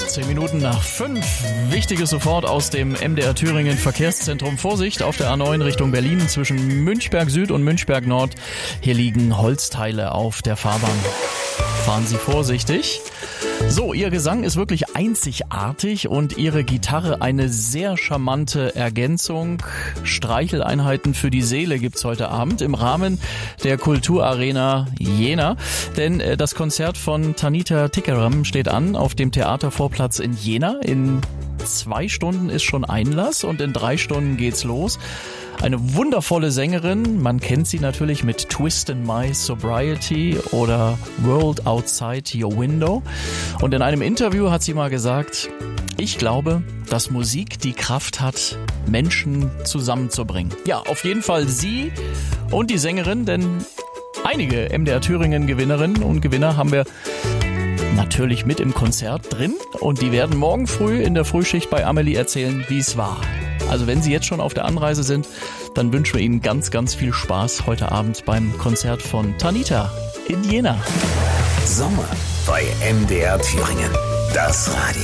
10 Minuten nach 5. Wichtiges sofort aus dem MDR Thüringen Verkehrszentrum. Vorsicht auf der A9 Richtung Berlin zwischen Münchberg Süd und Münchberg Nord. Hier liegen Holzteile auf der Fahrbahn. Fahren Sie vorsichtig. So, ihr Gesang ist wirklich einzigartig und ihre Gitarre eine sehr charmante Ergänzung. Streicheleinheiten für die Seele gibt's heute Abend im Rahmen der Kulturarena Jena. Denn das Konzert von Tanita Tikaram steht an auf dem Theatervorplatz in Jena. In 2 Stunden ist schon Einlass und in 3 Stunden geht's los. Eine wundervolle Sängerin, man kennt sie natürlich mit Twist in My Sobriety oder World Outside Your Window. Und in einem Interview hat sie mal gesagt, ich glaube, dass Musik die Kraft hat, Menschen zusammenzubringen. Ja, auf jeden Fall sie und die Sängerin, denn einige MDR Thüringen Gewinnerinnen und Gewinner haben wir natürlich mit im Konzert drin und die werden morgen früh in der Frühschicht bei Amelie erzählen, wie es war. Also wenn Sie jetzt schon auf der Anreise sind, dann wünschen wir Ihnen ganz, ganz viel Spaß heute Abend beim Konzert von Tanita in Jena. Sommer bei MDR Thüringen. Das Radio.